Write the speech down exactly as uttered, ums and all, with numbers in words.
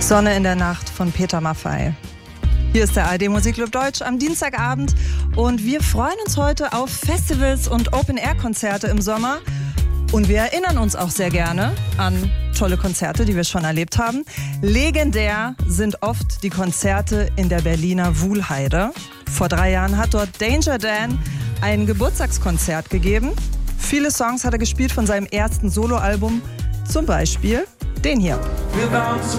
Sonne in der Nacht von Peter Maffay. Hier ist der A R D Musikclub Deutsch am Dienstagabend und wir freuen uns heute auf Festivals und Open-Air-Konzerte im Sommer. Und wir erinnern uns auch sehr gerne an tolle Konzerte, die wir schon erlebt haben. Legendär sind oft die Konzerte in der Berliner Wuhlheide. Vor drei Jahren hat dort Danger Dan ein Geburtstagskonzert gegeben. Viele Songs hat er gespielt von seinem ersten Soloalbum, zum Beispiel den hier.